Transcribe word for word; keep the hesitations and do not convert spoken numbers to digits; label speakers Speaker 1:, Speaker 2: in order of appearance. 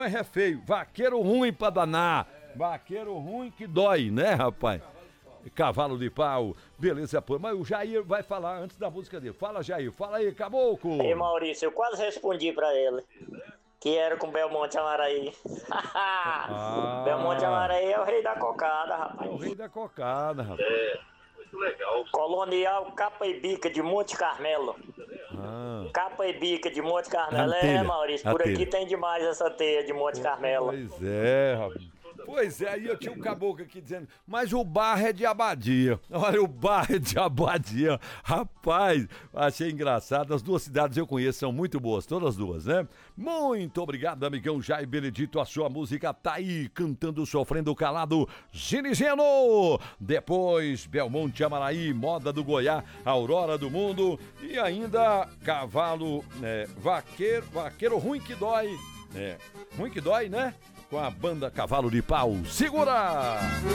Speaker 1: é feio, vaqueiro ruim pra danar, vaqueiro ruim que dói, né, rapaz? Cavalo de pau, beleza, pô. Mas o Jair vai falar antes da música dele. Fala, Jair, fala aí, caboclo.
Speaker 2: Ei, Maurício, eu quase respondi pra ele. Que era com Belmonte Amaraí.
Speaker 1: Ah.
Speaker 2: Belmonte Amaraí é o rei da cocada, rapaz.
Speaker 1: É o rei da cocada, rapaz.
Speaker 3: É, muito legal.
Speaker 2: Colonial Capa e Bica de Monte Carmelo.
Speaker 1: Ah.
Speaker 2: Capa e Bica de Monte Carmelo.
Speaker 1: A
Speaker 2: É,
Speaker 1: telha,
Speaker 2: Maurício,
Speaker 1: a
Speaker 2: por
Speaker 1: telha.
Speaker 2: aqui tem demais essa teia de Monte Carmelo.
Speaker 1: Pois é, rapaz. Pois é, aí eu tinha um caboclo aqui dizendo, mas o barro é de Abadia. Olha, o barro é de Abadia. Rapaz, achei engraçado. As duas cidades eu conheço, são muito boas, todas as duas, né? Muito obrigado, amigão Jair Benedito. A sua música tá aí, cantando, sofrendo calado, Ginigeno. Depois, Belmonte Amaraí, Moda do Goiás, Aurora do Mundo. E ainda, Cavalo, é, Vaqueiro, Vaqueiro Ruim que Dói. É, ruim que dói, né? Com a banda Cavalo de Pau. Segura!